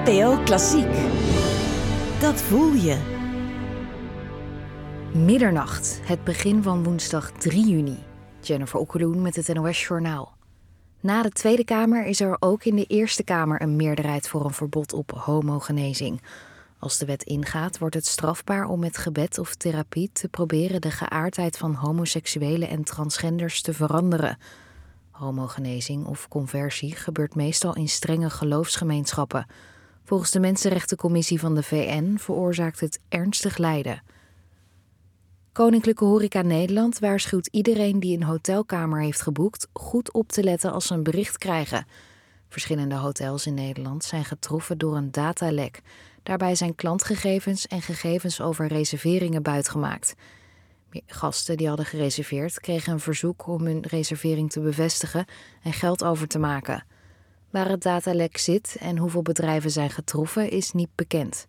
NPO Klassiek. Dat voel je. Middernacht, het begin van woensdag 3 juni. Jennifer Okkeloen met het NOS Journaal. Na de Tweede Kamer is er ook in de Eerste Kamer een meerderheid voor een verbod op homogenezing. Als de wet ingaat, wordt het strafbaar om met gebed of therapie te proberen de geaardheid van homoseksuelen en transgenders te veranderen. Homogenezing of conversie gebeurt meestal in strenge geloofsgemeenschappen. Volgens de Mensenrechtencommissie van de VN veroorzaakt het ernstig lijden. Koninklijke Horeca Nederland waarschuwt iedereen die een hotelkamer heeft geboekt goed op te letten als ze een bericht krijgen. Verschillende hotels in Nederland zijn getroffen door een datalek. Daarbij zijn klantgegevens en gegevens over reserveringen buitgemaakt. Gasten die hadden gereserveerd kregen een verzoek om hun reservering te bevestigen en geld over te maken. Waar het datalek zit en hoeveel bedrijven zijn getroffen is niet bekend.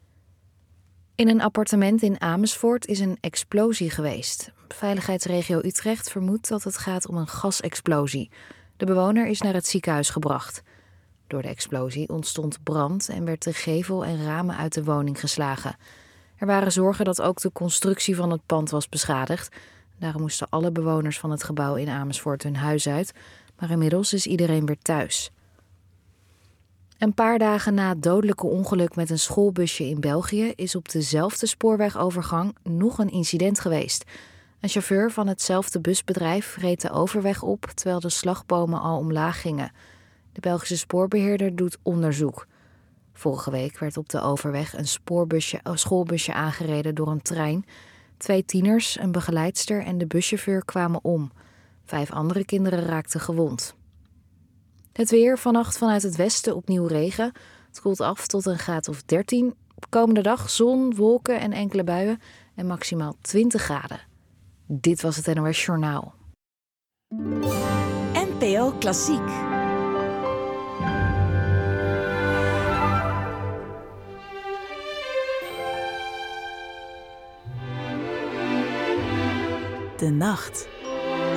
In een appartement in Amersfoort is een explosie geweest. Veiligheidsregio Utrecht vermoedt dat het gaat om een gasexplosie. De bewoner is naar het ziekenhuis gebracht. Door de explosie ontstond brand en werd de gevel en ramen uit de woning geslagen. Er waren zorgen dat ook de constructie van het pand was beschadigd. Daarom moesten alle bewoners van het gebouw in Amersfoort hun huis uit. Maar inmiddels is iedereen weer thuis. Een paar dagen na het dodelijke ongeluk met een schoolbusje in België is op dezelfde spoorwegovergang nog een incident geweest. Een chauffeur van hetzelfde busbedrijf reed de overweg op terwijl de slagbomen al omlaag gingen. De Belgische spoorbeheerder doet onderzoek. Vorige week werd op de overweg een schoolbusje aangereden door een trein. 2 tieners, een begeleidster en de buschauffeur kwamen om. 5 andere kinderen raakten gewond. Het weer, vannacht vanuit het westen opnieuw regen. Het koelt af tot een graad of 13. Komende dag zon, wolken en enkele buien en maximaal 20 graden. Dit was het NOS Journaal. NPO Klassiek. De nacht.